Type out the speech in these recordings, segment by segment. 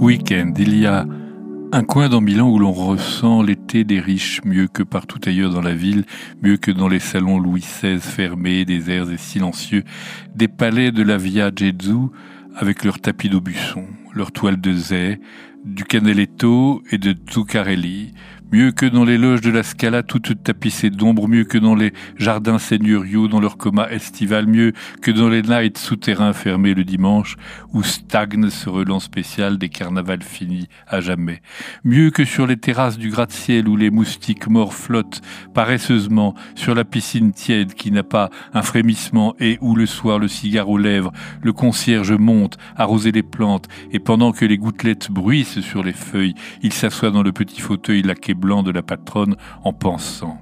Week-end, il y a un coin dans Milan où l'on ressent l'été des riches mieux que partout ailleurs dans la ville, mieux que dans les salons Louis XVI fermés, déserts et silencieux, des palais de la Via Gesù avec leurs tapis d'Aubusson, leurs toiles de Zay, du Canaletto et de Zuccarelli, mieux que dans les loges de la Scala toutes tapissées d'ombre, mieux que dans les jardins seigneuriaux dans leur coma estival, mieux que dans les nights souterrains fermés le dimanche où stagne ce relent spécial des carnavals finis à jamais, mieux que sur les terrasses du gratte-ciel où les moustiques morts flottent paresseusement sur la piscine tiède qui n'a pas un frémissement et où le soir le cigare aux lèvres, le concierge monte arroser les plantes et pendant que les gouttelettes bruissent sur les feuilles, il s'assoit dans le petit fauteuil laqué blanc de la patronne en pensant.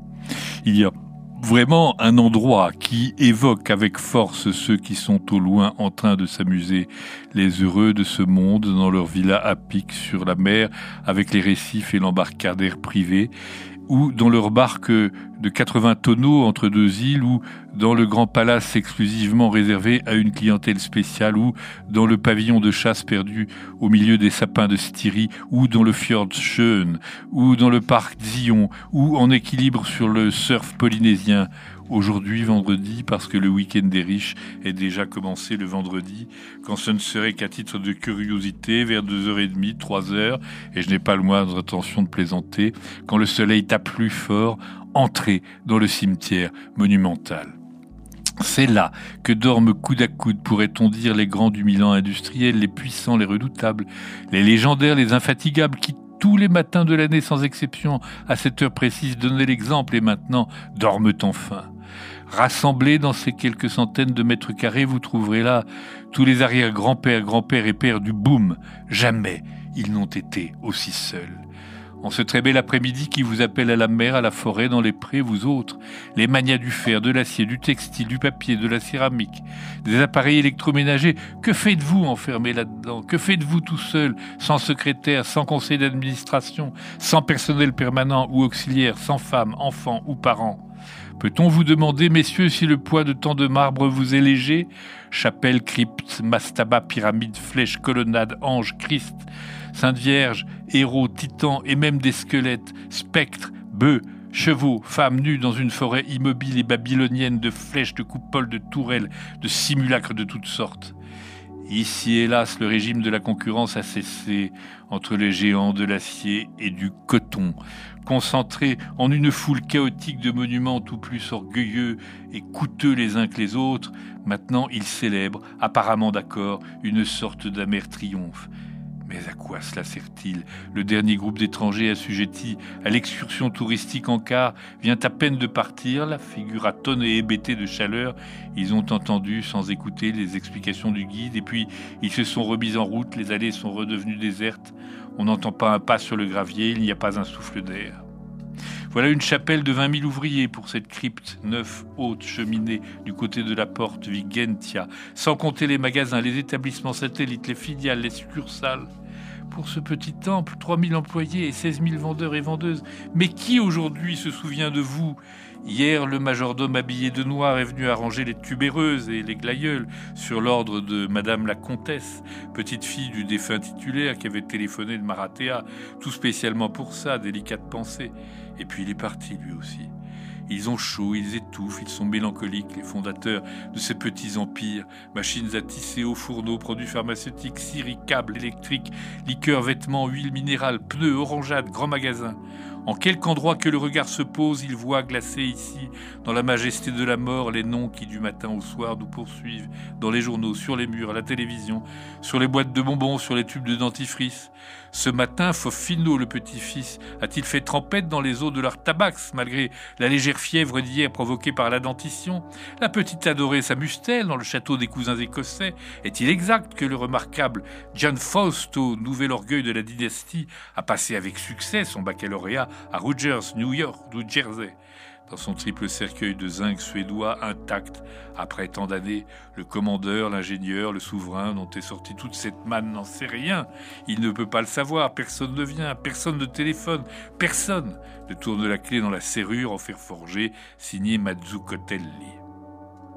Il y a vraiment un endroit qui évoque avec force ceux qui sont au loin en train de s'amuser, les heureux de ce monde dans leur villa à pic sur la mer avec les récifs et l'embarcadère privé, ou dans leur barque de 80 tonneaux entre deux îles, ou dans le grand palace exclusivement réservé à une clientèle spéciale, ou dans le pavillon de chasse perdu au milieu des sapins de Styrie, ou dans le fjord Schön, ou dans le parc Zion, ou en équilibre sur le surf polynésien. Aujourd'hui, vendredi, parce que le week-end des riches est déjà commencé le vendredi, quand ce ne serait qu'à titre de curiosité, vers 2h30, 3h, et je n'ai pas le moindre intention de plaisanter, quand le soleil tape plus fort, entrer dans le cimetière monumental. C'est là que dorment coude à coude, pourrait-on dire, les grands du Milan industriel, les puissants, les redoutables, les légendaires, les infatigables, qui tous les matins de l'année, sans exception, à cette heure précise, donnaient l'exemple et maintenant dorment enfin. Rassemblés dans ces quelques centaines de mètres carrés, vous trouverez là tous les arrière-grands-pères, grands-pères et pères du boom. Jamais ils n'ont été aussi seuls. En ce très bel après-midi qui vous appelle à la mer, à la forêt, dans les prés, vous autres, les manias du fer, de l'acier, du textile, du papier, de la céramique, des appareils électroménagers, que faites-vous enfermés là-dedans? Que faites-vous tout seul, sans secrétaire, sans conseil d'administration, sans personnel permanent ou auxiliaire, sans femme, enfants ou parents? Peut-on vous demander, messieurs, si le poids de tant de marbre vous est léger? Chapelle, crypte, mastaba, pyramide, flèche, colonnade, ange, Christ, Sainte Vierge, héros, titans et même des squelettes, spectres, bœufs, chevaux, femmes nues dans une forêt immobile et babylonienne de flèches, de coupoles, de tourelles, de simulacres de toutes sortes. Ici, hélas, le régime de la concurrence a cessé entre les géants de l'acier et du coton, concentrés en une foule chaotique de monuments tout plus orgueilleux et coûteux les uns que les autres. Maintenant, ils célèbrent, apparemment d'accord, une sorte d'amer triomphe. Mais à quoi cela sert-il? Le dernier groupe d'étrangers assujettis à l'excursion touristique en car vient à peine de partir, la figure atone et hébétée de chaleur. Ils ont entendu sans écouter les explications du guide et puis ils se sont remis en route, les allées sont redevenues désertes. On n'entend pas un pas sur le gravier, il n'y a pas un souffle d'air. Voilà une chapelle de 20 000 ouvriers pour cette crypte, 9 hautes cheminées du côté de la porte Vigentia, sans compter les magasins, les établissements satellites, les filiales, les succursales. Pour ce petit temple, 3 000 employés et 16 000 vendeurs et vendeuses. Mais qui aujourd'hui se souvient de vous? Hier, le majordome habillé de noir est venu arranger les tubéreuses et les glaïeuls sur l'ordre de Madame la Comtesse, petite fille du défunt titulaire qui avait téléphoné de Maratea, tout spécialement pour ça, délicate pensée. Et puis il est parti lui aussi. Ils ont chaud, ils étouffent, ils sont mélancoliques, les fondateurs de ces petits empires. Machines à tisser, hauts fourneaux, produits pharmaceutiques, scieries, câbles électriques, liqueurs, vêtements, huiles minérales, pneus, orangeades, grands magasins. En quelque endroit que le regard se pose, il voit glacés ici, dans la majesté de la mort, les noms qui du matin au soir nous poursuivent, dans les journaux, sur les murs, à la télévision, sur les boîtes de bonbons, sur les tubes de dentifrice. Ce matin, Fofino, le petit-fils, a-t-il fait trempette dans les eaux de leur tabax, malgré la légère fièvre d'hier provoquée par la dentition? La petite adorée s'amuse-t-elle dans le château des cousins écossais? Est-il exact que le remarquable Gian Fausto, nouvel orgueil de la dynastie, a passé avec succès son baccalauréat à Rutgers, New York, New Jersey? Dans son triple cercueil de zinc suédois intact, après tant d'années, le commandeur, l'ingénieur, le souverain dont est sortie toute cette manne n'en sait rien. Il ne peut pas le savoir, personne ne vient, personne ne téléphone, personne ne tourne la clé dans la serrure en fer forgé, signé Mazzuccotelli.